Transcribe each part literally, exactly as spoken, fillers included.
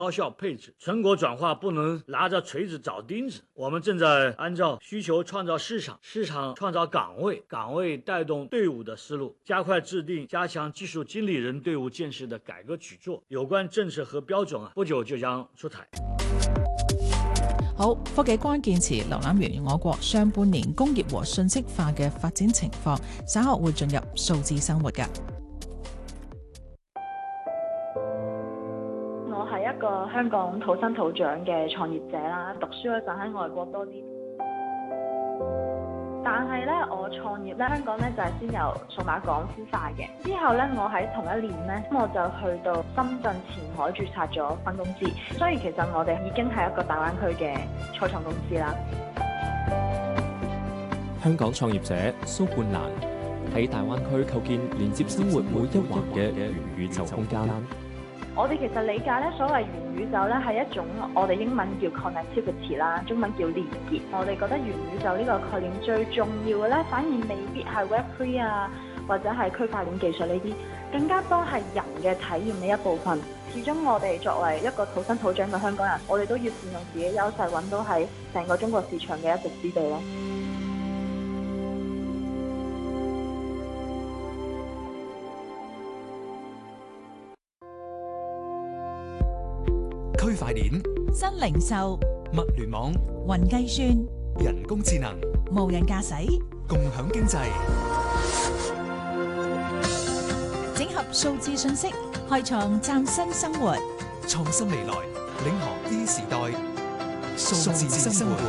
高效配置，成果转化不能拿着锤子找钉子。我们正在按照需求创造市场，市场创造岗位，岗位带动队伍的思路，加快制定加強技術經理人隊伍建設的改革舉措。有關政策和標準啊，不久就將出台。 好，科技關鍵詞瀏覽完我國上半年工業和信息化嘅發展情況，稍後會進入數字生活嘅。 我係一個香港土生土長嘅創業者啦，讀書嗰陣喺外國多啲。但係咧，我創業咧，香港咧就係先由數碼港孵化嘅。之後咧，我喺同一年咧，我就去到深圳前海註冊咗分公司。所以其實我哋已經係一個大灣區嘅初創公司啦。 香港創業者蘇冠蘭喺大灣區構建連接生活每一環嘅元宇宙空間。 我哋其實理解咧，所謂元宇宙咧係一種我哋英文叫 connectivity 啦，中文叫連結。我哋覺得元宇宙呢個概念最重要嘅咧，反而未必係 Web 三 啊，或者係區塊鏈技術呢啲，更加多係人嘅體驗呢一部分。始終我哋作為一個土生土長嘅香港人，我哋都要善用自己優勢，揾到喺成個中國市場嘅一席之地咯。 區塊鏈、 新零售、 物聯網、 雲計算、 人工智能、 無人駕駛、 共享經濟， 整合數字信息，開創嶄新生活。 創新未來，領航 E 時代，數字生活。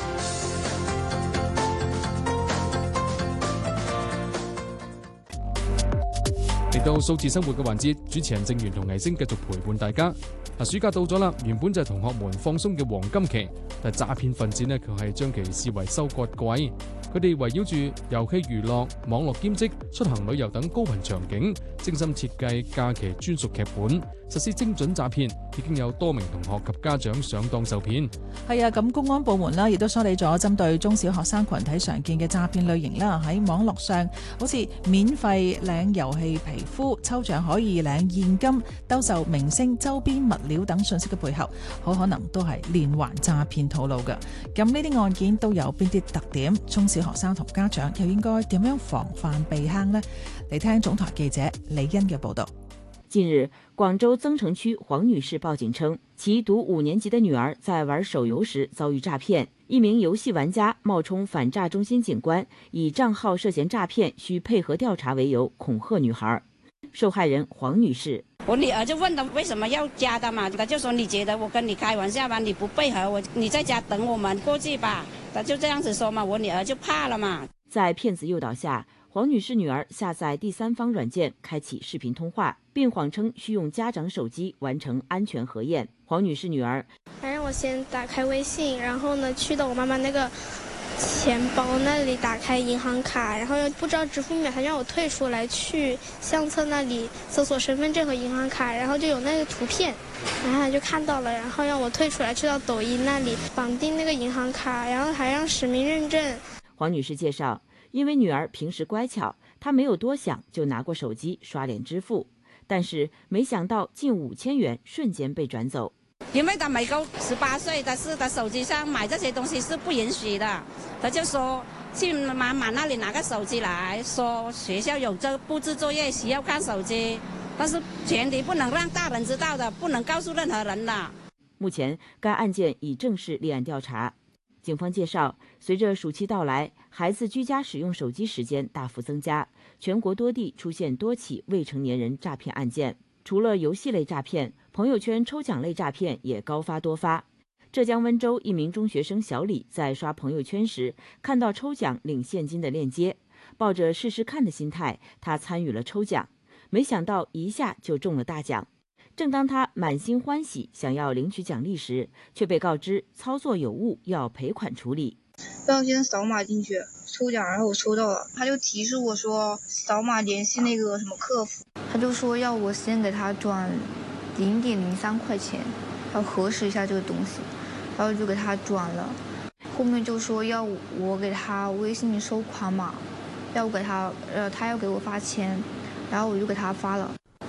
嚟到數字生活嘅環節，主持人正源同倪星繼續陪伴大家。嗱，暑假到咗啦，原本就係同學們放鬆嘅黃金期，但係詐騙分子呢，佢係將其視為收割季。佢哋圍繞住遊戲娛樂、網絡兼職、出行旅遊等高頻場景，精心設計假期專屬劇本，實施精準詐騙，已經有多名同學及家長上當受騙。 係啊，咁公安部門啦，亦都梳理咗針對中小學生群體常見嘅詐騙類型啦。喺網絡上，好似免費領遊戲皮膚、抽獎可以領現金、兜售明星周邊物料等信息嘅背後，好可能都係連環詐騙套路嘅。咁呢啲案件都有邊啲特點？中小學生同家長又應該點樣防範避坑呢？嚟聽總台記者李欣嘅報道。 近日，廣州增城區黃女士報警稱，其讀五年級的女兒在玩手遊時遭遇詐騙，一名遊戲玩家冒充反詐中心警官，以賬號涉嫌詐騙需配合調查為由恐嚇女孩。受害人黃女士， 我女兒就問他為什麼要加的嘛，他就說你覺得我跟你開玩笑吧，你不配合我，你在家等我們過去吧，他就這樣子說嘛，我女兒就怕了嘛。 在騙子誘導下，黃女士女兒下載第三方軟件，開啟視頻通話，並謊稱需用家長手機完成安全核驗。黃女士女兒， 反正我先打開微信，然後呢去到我媽媽那個錢包那裡打開銀行卡，然後又不知道支付密碼，他讓我退出來去相冊那裡搜索身份證和銀行卡，然後就有那個圖片，然後就看到了，然後讓我退出來去到抖音那裡綁定那個銀行卡，然後還讓實名認證。 黃女士介紹，因為女兒平時乖巧，她沒有多想就拿過手機刷臉支付，但是沒想到近五千元瞬間被轉走。 因為他沒夠十八歲，但是他手機上買這些東西是不允許的，他就說去媽媽那裡拿個手機來，說學校有這布置作業需要看手機，但是前提不能讓大人知道的，不能告訴任何人的。 目前該案件已正式立案調查。警方介紹，隨着暑期到來，孩子居家使用手機時間大幅增加，全國多地出現多起未成年人詐騙案件。除了遊戲類詐騙，朋友圈抽獎類詐騙也高發多發。浙江溫州一名中學生小李在刷朋友圈時，看到抽獎領現金的鏈接，抱着試試看的心態，他參與了抽獎，沒想到一下就中了大獎。正當他滿心歡喜想要領取獎勵時，卻被告知操作有誤，要賠款處理。 要先掃碼進去抽獎，然後我抽到了，他就提示我說掃碼聯繫那個什麼客服， 他就說要我先給他轉零點零三塊錢，要核實一下這個東西，然後就給他轉了。後面就說要我給他微信收款碼，要我給他，呃，他要給我發錢，然後我就給他發了。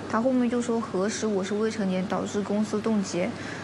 他后面就说核实我是未成年导致公司冻结。